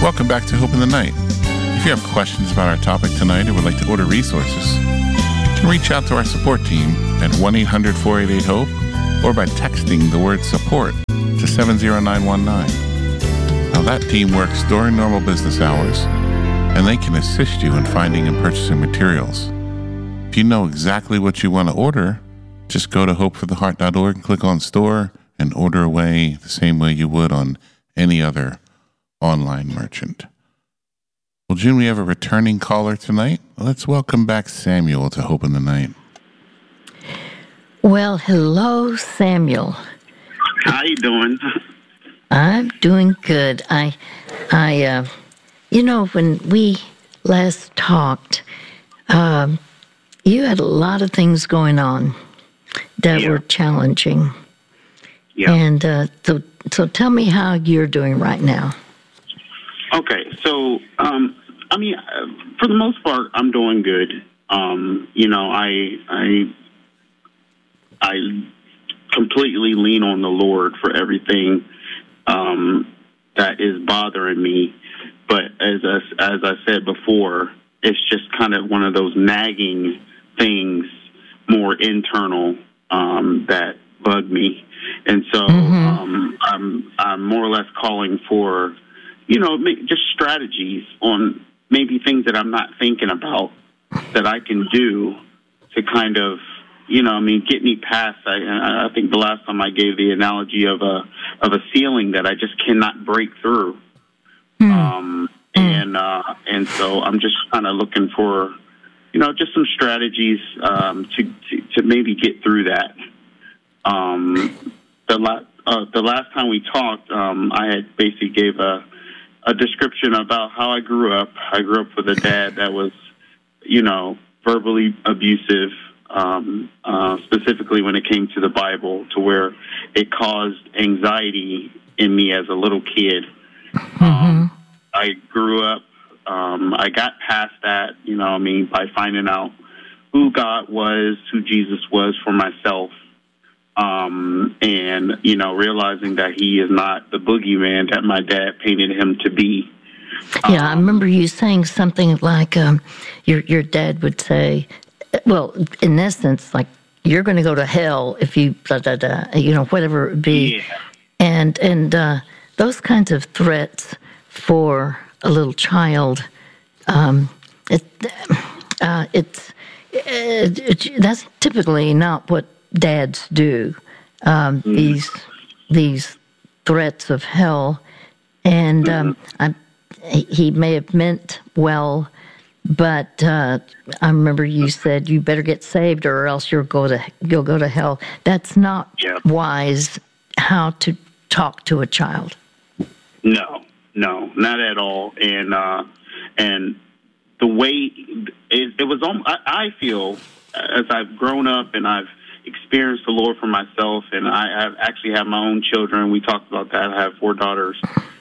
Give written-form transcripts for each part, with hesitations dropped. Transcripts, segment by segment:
Welcome back to Hope in the Night. If you have questions about our topic tonight or would like to order resources, you can reach out to our support team at 1-800-488-HOPE or by texting the word support to 70919. Now, that team works during normal business hours, and they can assist you in finding and purchasing materials. If you know exactly what you want to order, just go to hopefortheheart.org and click on store and order away the same way you would on any other online merchant. Well, June, we have a returning caller tonight. Let's welcome back Samuel to Hope in the Night. Well, hello, Samuel. How you doing? I'm doing good. When we last talked, you had a lot of things going on that were challenging. Yeah. And so tell me how you're doing right now. Okay, so for the most part, I'm doing good. I completely lean on the Lord for everything that is bothering me. But as I said before, it's just kind of one of those nagging things, more internal, that bug me. And so I'm more or less calling for, just strategies on maybe things that I'm not thinking about that I can do to kind of, get me past. I think the last time I gave the analogy of a ceiling that I just cannot break through. And so I'm just kind of looking for, just some strategies to maybe get through that. The last time we talked, I had basically gave a description about how I grew up. I grew up with a dad that was, verbally abusive, specifically when it came to the Bible, to where it caused anxiety in me as a little kid. I grew up, I got past that, by finding out who God was, who Jesus was for myself. And, realizing that he is not the boogeyman that my dad painted him to be. Yeah, I remember you saying something like your dad would say, well, in essence, like, you're going to go to hell if you, whatever it would be. Yeah. And those kinds of threats for a little child, that's typically not what dads do. These threats of hell, and he may have meant well, but I remember you said you better get saved or else you'll go to hell. That's not wise how to talk to a child. No, not at all. And the way it was, I feel as I've grown up and I've experienced the Lord for myself, and I actually have my own children. We talked about that. I have 4 daughters.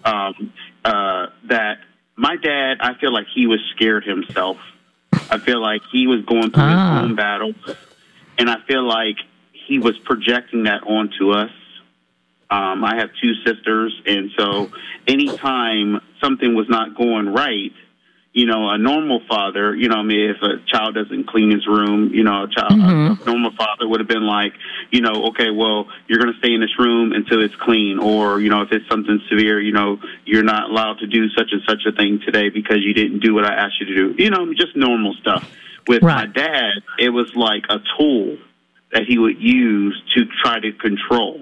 That my dad, I feel like he was scared himself. I feel like he was going through his own battles, and I feel like he was projecting that onto us. I have 2 sisters, and so anytime something was not going right, a normal father, if a child doesn't clean his room, a normal father would have been like, okay, well, you're going to stay in this room until it's clean. Or, if it's something severe, you're not allowed to do such and such a thing today because you didn't do what I asked you to do. Just normal stuff. With my dad, it was like a tool that he would use to try to control,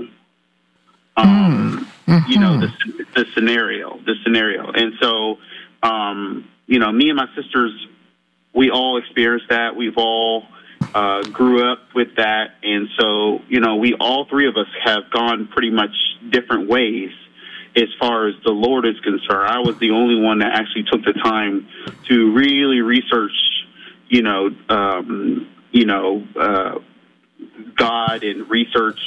the scenario. And so, me and my sisters, we all experienced that. We've all grew up with that. And so, we all 3 of us have gone pretty much different ways as far as the Lord is concerned. I was the only one that actually took the time to really research, God and research,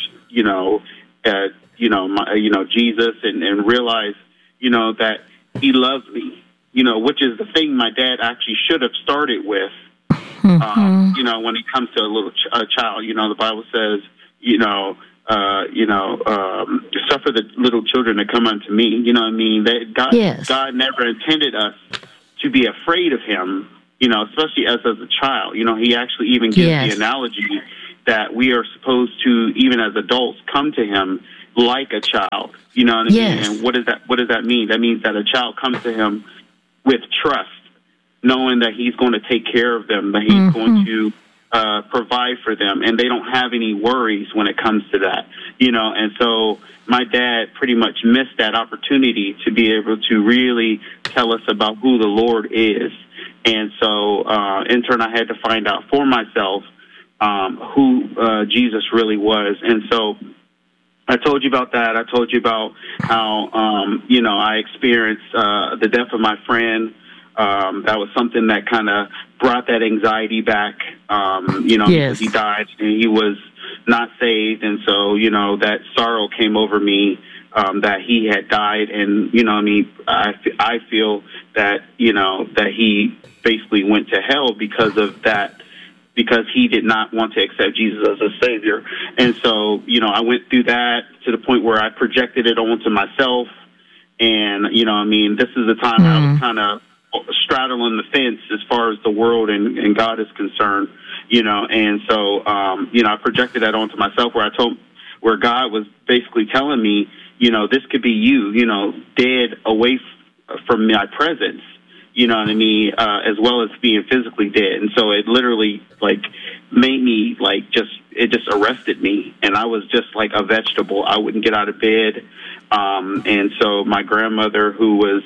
Jesus and realize, that he loves me. Which is the thing my dad actually should have started with. When it comes to a child, the Bible says, suffer the little children to come unto me. You know what I mean? That God never intended us to be afraid of him, especially as a child. He actually even gives the analogy that we are supposed to, even as adults, come to him like a child. You know what I mean? And what does that mean? That means that a child comes to him with trust, knowing that he's going to take care of them, that he's going to provide for them, and they don't have any worries when it comes to that. And so my dad pretty much missed that opportunity to be able to really tell us about who the Lord is. And so in turn, I had to find out for myself who Jesus really was. And so I told you about that. I told you about how, I experienced the death of my friend. That was something that kind of brought that anxiety back, because he died and he was not saved. And so, that sorrow came over me that he had died. And, I feel that, that he basically went to hell because of that, because he did not want to accept Jesus as a Savior. And so, I went through that to the point where I projected it onto myself. And, this is the time I was kind of straddling the fence as far as the world and God is concerned, and so, I projected that onto myself where God was basically telling me, this could be you, dead away from my presence, you know what I mean, as well as being physically dead. And so it literally made me it just arrested me, and I was just like a vegetable. I wouldn't get out of bed. And so my grandmother, who was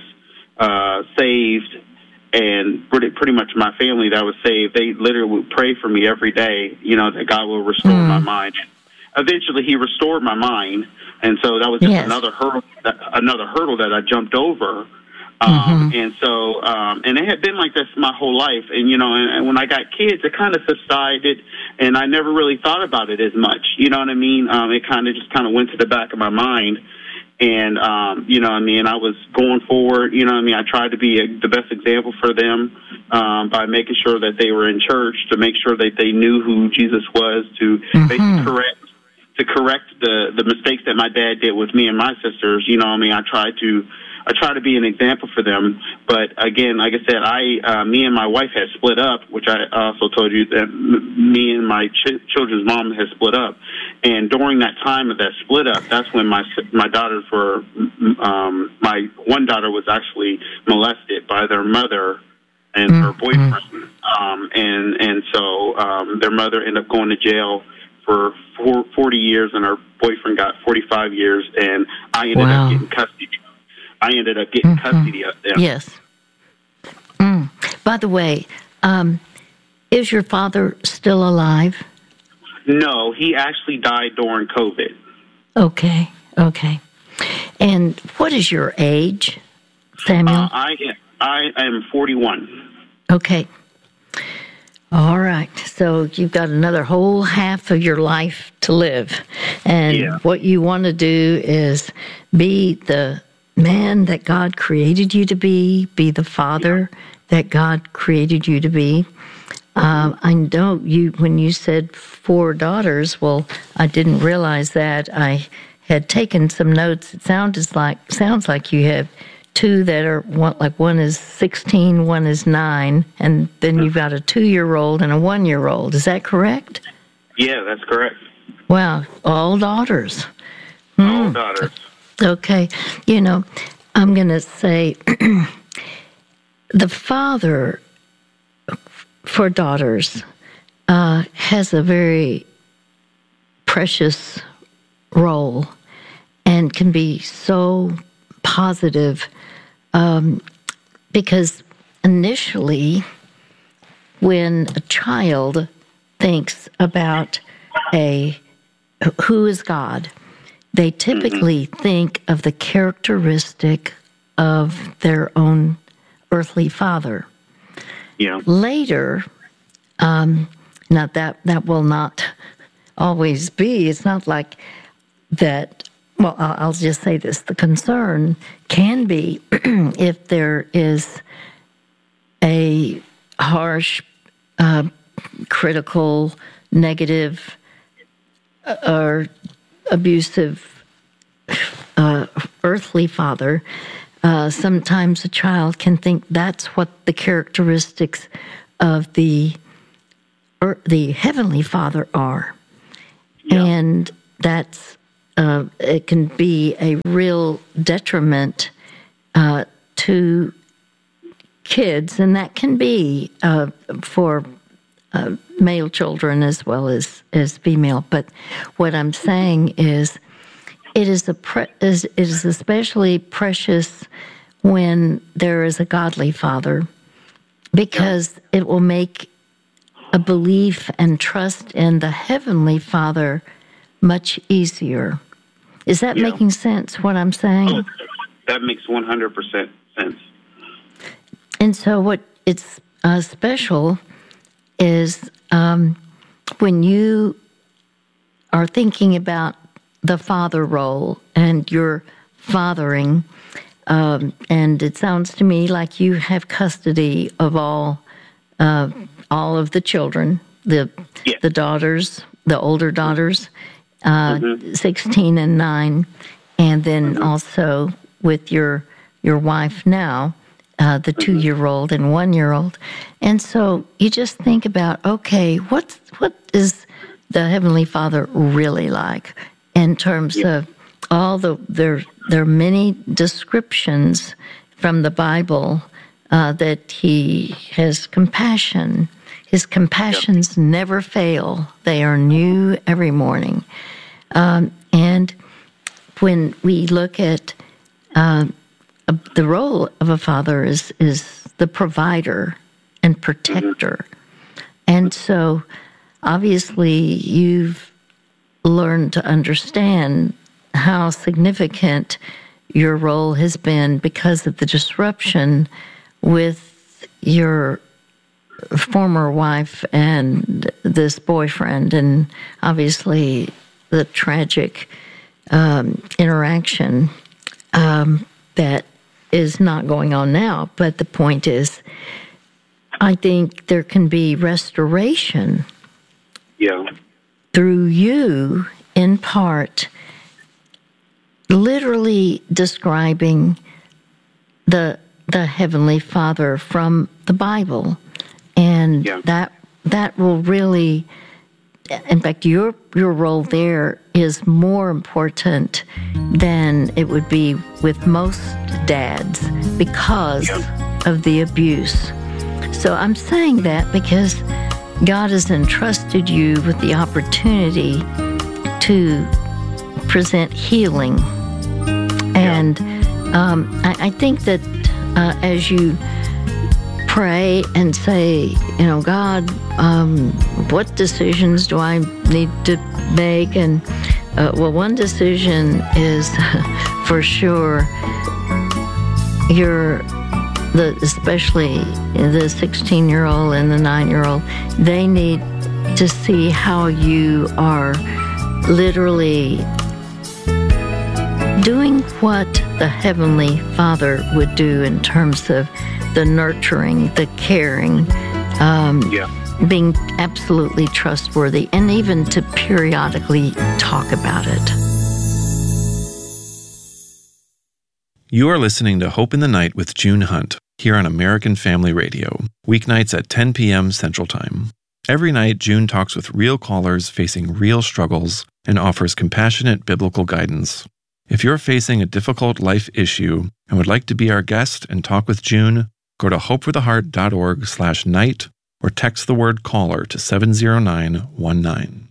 saved, and pretty much my family that was saved, they literally would pray for me every day, that God will restore my mind. Eventually, he restored my mind, and so that was just another hurdle that I jumped over. And so, and it had been like this my whole life. And, and when I got kids, it kind of subsided, and I never really thought about it as much. You know what I mean? It kind of went to the back of my mind. And, I was going forward, I tried to be the best example for them by making sure that they were in church, to make sure that they knew who Jesus was, to basically correct the mistakes that my dad did with me and my sisters. I try to be an example for them. But again, like I said, me and my wife had split up, which I also told you that me and my children's mom had split up. And during that time of that split up, that's when my daughters were, my one daughter was actually molested by their mother and her boyfriend. And so their mother ended up going to jail for 40 years, and her boyfriend got 45 years, and I ended up getting custody of them. Yes. By the way, is your father still alive? No, he actually died during COVID. Okay. And what is your age, Samuel? I am 41. Okay. All right. So you've got another whole half of your life to live. And what you want to do is be the man that God created you to be the father that God created you to be. I know when you said 4 daughters, well, I didn't realize that. I had taken some notes. It sounds like you have 2 that are one is 16, one is 9, and then you've got a 2-year-old and a 1-year-old. Is that correct? Yeah, that's correct. Wow, all daughters. All daughters. Okay, I'm going to say the father for daughters has a very precious role and can be so positive because initially when a child thinks about who is God, they typically think of the characteristic of their own earthly father. Yeah. Later, now that will not always be. It's not like that. Well, I'll just say this. The concern can be if there is a harsh, critical, negative, or abusive earthly father, sometimes a child can think that's what the characteristics of the Heavenly Father are. Yeah. And that's it can be a real detriment to kids, and that can be for male children as well as female. But what I'm saying is, it is especially precious when there is a godly father, because it will make a belief and trust in the Heavenly Father much easier. Is that making sense, what I'm saying? Oh, that makes 100% sense. And so what it's special is when you are thinking about the father role and your fathering, and it sounds to me like you have custody of all of the children, the daughters, the older daughters, 16 and 9, and then also with your wife now, the 2-year-old and 1-year-old. And so you just think about, okay, what is the Heavenly Father really like in terms of all there are many descriptions from the Bible that He has compassion. His compassions never fail. They are new every morning. And when we look at the role of a father is the provider and protector. And so obviously you've learned to understand how significant your role has been because of the disruption with your former wife and this boyfriend, and obviously the tragic interaction that is not going on now. But the point is, I think there can be restoration through you, in part, literally describing the Heavenly Father from the Bible. And that will really, in fact, your role there is more important than it would be with most dads because of the abuse. So I'm saying that because God has entrusted you with the opportunity to present healing. And I think that as you pray and say, God, what decisions do I need to make? And one decision is for sure especially the 16-year-old and the 9-year-old, they need to see how you are literally doing what the Heavenly Father would do in terms of the nurturing, the caring, being absolutely trustworthy, and even to periodically talk about it. You are listening to Hope in the Night with June Hunt here on American Family Radio, weeknights at 10 p.m. Central Time. Every night, June talks with real callers facing real struggles and offers compassionate biblical guidance. If you're facing a difficult life issue and would like to be our guest and talk with June, go to hopefortheheart.org/night or text the word caller to 70919.